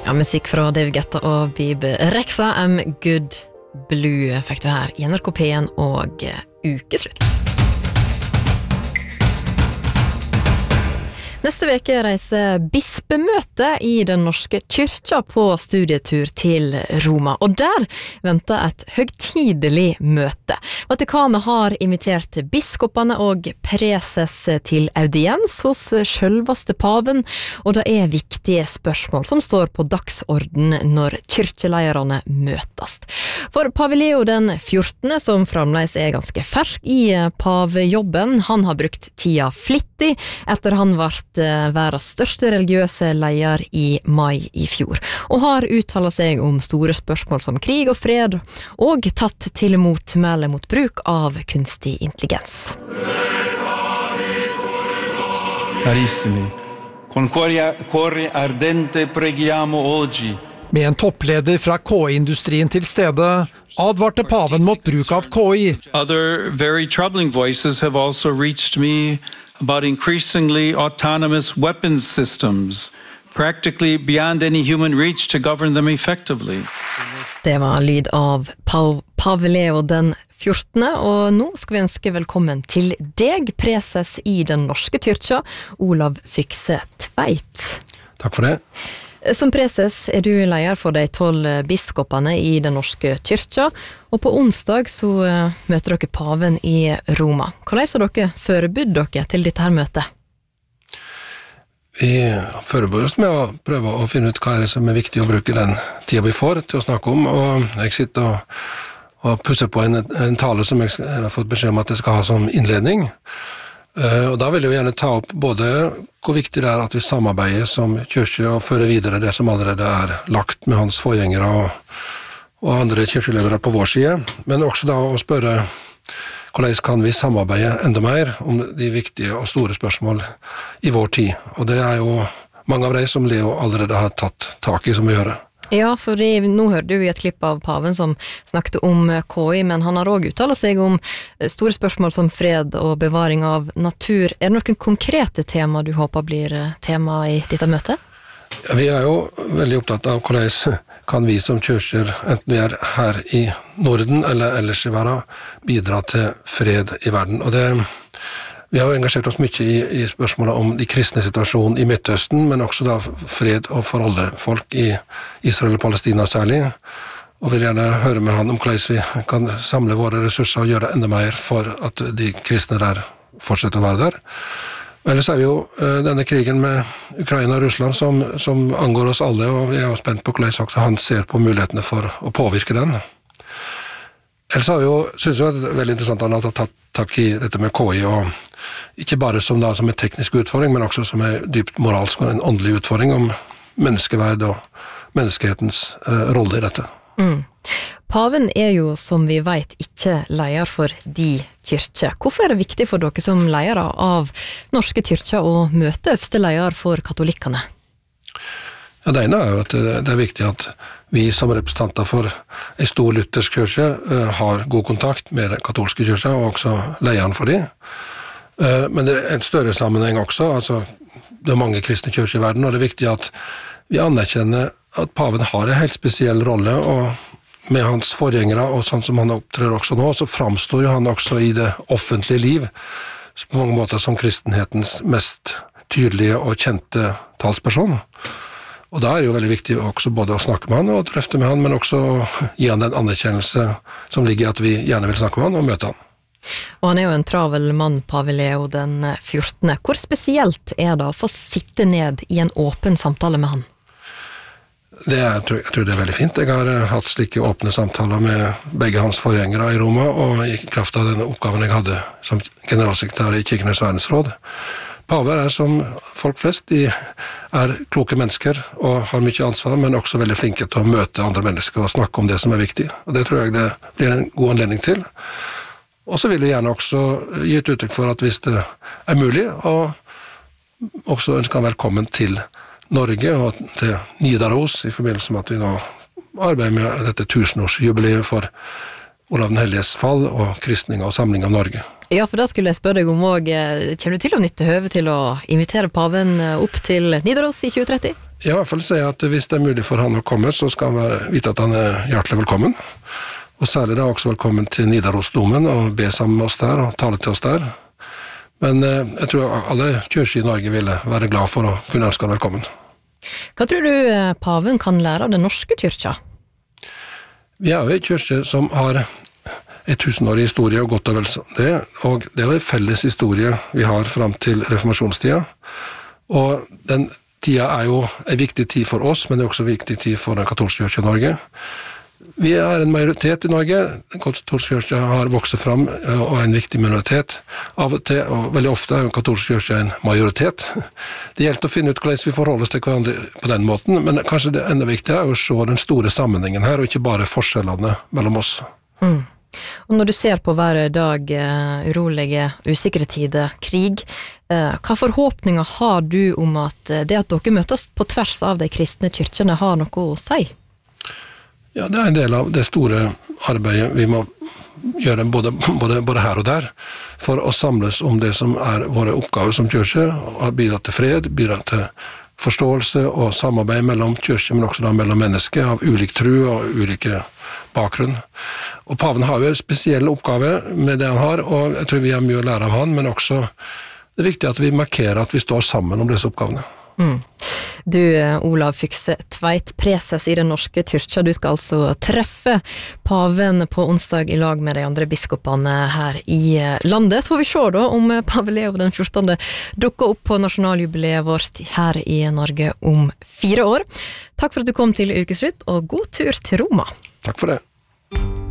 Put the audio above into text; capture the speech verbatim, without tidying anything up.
Ja, musikk fra David Guetta og Bibi Rexa, I'm Good Blue fikk du her i N R K P en og ukeslutt. Neste veke reiser bispemøte i den norske kyrkja på studietur til Roma, og der venter et høgtidelig møte. Vatikanet har invitert biskopene og preses til audiens hos selveste paven, og det er viktige spørsmål som står på dagsorden når kyrkjeleierne møtes. For pave Leo den fjortende, som fremdeles er ganske fersk i pavejobben, han har brukt tida flittig etter han vart verdens største religiøse leder i mai i fjor, og har uttalt seg om store spørsmål som krig og fred, og tatt til motmæle mot bruk av kunstig intelligens. Carissimi, con cuore ardente preghiamo oggi. Med en toppleder fra K I-industrien til stede, advarte paven mot bruk av K I. Other very troubling voices have also reached me about increasingly autonomous weapons systems, practically beyond any human reach to govern them effectively. Det var lyd av pave Leo den fjortende, og nå skal vi ønske velkommen til deg, preses i den norske kyrkja, Olav Fykse Tveit. Takk for det. Som preses er du leder for de tolv biskopene i den norske kyrkja, og på onsdag så møter dere paven i Roma. Hvordan har dere forberedt dere til dette her møtet? Vi forbereder oss med å prøve å finne ut hva er det som er viktig å bruke den tida vi får til å snakke om, og jeg sitter og, og pusser på en, en tale som jeg har fått beskjed om at jeg skal ha som innledning. Uh, og da vil jeg jo gjerne ta opp både hvor viktig det er at vi samarbeider som kyrkje og fører videre det som allerede er lagt med hans forgjengere og, og andre kyrkjeledere på vår side, men også da å spørre hvordan kan vi samarbeide enda mer om de viktige og store spørsmål i vår tid. Og det er jo mange av de som Leo allerede har tatt tak i som vi gjør. Ja, for nå hørte vi et klipp av paven som snakket om K I, men han har også uttalt seg om store spørsmål som fred og bevaring av natur. Er det noen konkrete tema du håper blir tema i dette møtet? Ja, vi er jo veldig opptatt av hvordan kan vi som kyrkjer, enten vi er her i Norden eller ellers i verden, bidra til fred i verden. Og det Vi har engasjert oss mye i, i spørsmålet om de kristne situasjonen i Midtøsten, men også da fred og for alle folk i Israel og Palestina særlig, og vil gjerne høre med han om hvordan vi kan samle våre ressurser og gjøre enda mer for at de kristne der fortsetter å være der. Og ellers er vi jo uh, denne krigen med Ukraina og Russland som, som angår oss alle, og vi er jo spent på hvordan også han ser på mulighetene for å påvirke den. Ellers har vi jo, synes jeg det er veldig interessant at han har tatt takk i dette med K I, og ikke bare som, da, som en teknisk utfordring, men også som en dypt moralsk og en åndelig utfordring om menneskeverd og menneskehetens uh, rolle i dette. Mm. Paven er jo, som vi vet, ikke leder for de kyrkje. Hvorfor er det viktig for dere som ledere av norske kyrkjer å møte øverste leder for katolikkene? Ja, det ene er jo at det er viktig at vi som representanter for en stor luthersk kyrkje uh, har god kontakt med den katolske kyrkja, og også lederen for de. Uh, men det er en større sammenheng også, altså det er mange kristne kyrkjer i verden, og det er viktig at vi anerkjenner at paven har en helt spesiell rolle, og med hans forgjengere, og sånn som han opptrer også nå, så framstår jo han også i det offentlige liv, på mange måter som kristenhetens mest tydelige og kjente talsperson. Og da er det jo veldig viktig også både å snakke med han og drøfte med han, men også gi han den anerkjennelse som ligger i at vi gjerne vil snakke med han og møte han. Og han er jo en travel mann, pave Leo den fjortende. Hvor spesielt er det å få sitte ned i en åpen samtale med han? Det er, jeg, tror, jeg tror det er veldig fint. Jeg har hatt slike åpne samtaler med begge hans forgjengere i Roma, og i kraft av denne oppgaven jeg hadde som generalsekretær i Kirkenes verdensråd. Paver er som folk flest, de er kloke mennesker og har mye ansvar, men også veldig flinke til å møte andre mennesker og snakke om det som er viktig. Og det tror jeg det blir en god anledning til. Og så vil vi gjerne også gi et uttrykk for at hvis det er mulig, og også ønske han velkommen til Norge og til Nidaros i forbindelse med at vi nå arbeider med dette tusenårsjubileet for Olav den Helliges fall og kristning og samling av Norge. Ja, for da skulle jeg spørre deg om også, kommer du til å nytte høve til å invitere paven opp til Nidaros i tjue tretti? Ja, i hvert fall sier jeg at hvis det er mulig for han å komme, så skal han være, vite at han er hjertelig velkommen. Og særlig da også velkommen til Nidarosdomen og be sammen med oss der og tale til oss der. Men eh, jeg tror alle kirker i Norge ville være glad for å kunne ønske han velkommen. Hva tror du paven kan lære av den norske kyrkja? Vi er jo en kyrkje som har et tusenårig historie og godt og vel det, og det er jo en felles historie vi har frem til reformasjonstida, og den tida er jo en viktig tid for oss, men det er også en viktig tid for den katolske kyrkja i Norge. Vi er en majoritet i Norge, den katolske kyrkja har vokset frem og er en viktig minoritet. Av og til, og veldig ofte er den katolske kyrkja en majoritet. Det gjelder å finne ut hvordan vi forholder oss til hverandre på den måten, men kanskje det enda viktigere er å se den store sammenhengen her, og ikke bare forskjellene mellom oss. Mm. Og når du ser på hver dag uh, urolige, usikre tider, krig, uh, hva forhåpninger har du om at uh, det at dere møtes på tvers av de kristne kyrkjene har noe å si? Ja, det er en del av det store arbeidet vi må gjøre både, både, både her og der, for å samles om det som er våre oppgaver som kyrkje, og bidra til fred, bidra til forståelse og samarbeid mellom kyrkje, men også da mellom mennesker av ulik tro og ulike bakgrunn. Og paven har jo en spesiell oppgave med det han har, og jeg tror vi har mye å lære av han, men også det er viktig at vi markerer at vi står sammen om disse oppgavene. Mm. Du, Olav Fykse Tveit, preses i den norske kyrkja, du skal altså treffe paven på onsdag i lag med de andre biskopene her i landet. Så får vi se da om pave Leo den fjortende dukker opp på nasjonaljubileet vårt her i Norge om fire år. Takk for at du kom til Ukeslutt, og god tur til Roma. Takk for det.